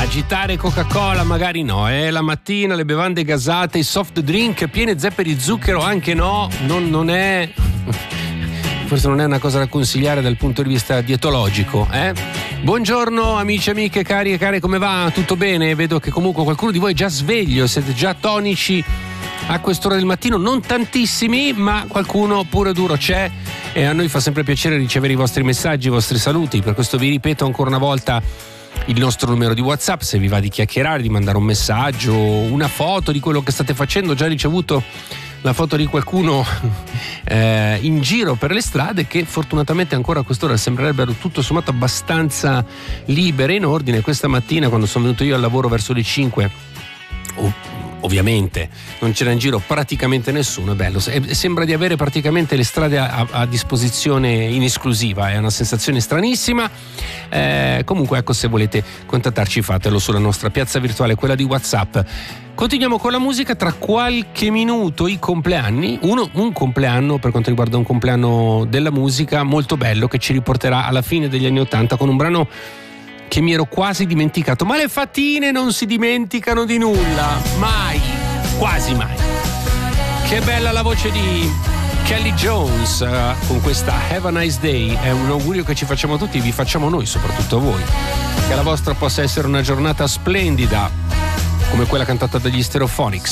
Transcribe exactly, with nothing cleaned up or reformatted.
agitare Coca-Cola magari no, eh? La mattina le bevande gasate, i soft drink piene zeppe di zucchero anche no, non, non è... forse non è una cosa da consigliare dal punto di vista dietologico, eh? Buongiorno amici, amiche, cari e care, come va? Tutto bene? Vedo che comunque qualcuno di voi è già sveglio, siete già tonici a quest'ora del mattino, non tantissimi, ma qualcuno pure duro c'è e a noi fa sempre piacere ricevere i vostri messaggi, i vostri saluti. Per questo vi ripeto ancora una volta il nostro numero di WhatsApp, se vi va di chiacchierare, di mandare un messaggio, una foto di quello che state facendo. Ho già ricevuto la foto di qualcuno eh, in giro per le strade che fortunatamente ancora a quest'ora sembrerebbero tutto sommato abbastanza libere, in ordine. Questa mattina quando sono venuto io al lavoro verso le cinque, oh, ovviamente non c'era in giro praticamente nessuno, è bello, sembra di avere praticamente le strade a, a disposizione in esclusiva, è una sensazione stranissima. Eh, comunque ecco, se volete contattarci fatelo sulla nostra piazza virtuale, quella di WhatsApp. Continuiamo con la musica, tra qualche minuto i compleanni, uno, un compleanno per quanto riguarda un compleanno della musica molto bello che ci riporterà alla fine degli anni Ottanta con un brano che mi ero quasi dimenticato, ma le fatine non si dimenticano di nulla, mai, quasi mai. Che bella la voce di Kelly Jones uh, con questa Have a Nice Day, è un augurio che ci facciamo tutti, vi facciamo noi, soprattutto a voi, che la vostra possa essere una giornata splendida come quella cantata dagli Stereophonics.